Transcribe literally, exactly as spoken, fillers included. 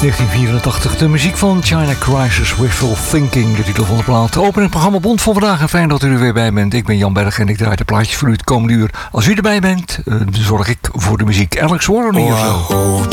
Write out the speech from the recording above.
negentien vierentachtig, de muziek van China Crisis, Wishful Thinking, de titel van de plaat. Opening programma Bond voor vandaag en fijn dat u er weer bij bent. Ik ben Jan Berg en ik draai de plaatjes voor u het komende uur. Als u erbij bent, uh, zorg ik voor de muziek. Alex Warren hier zo.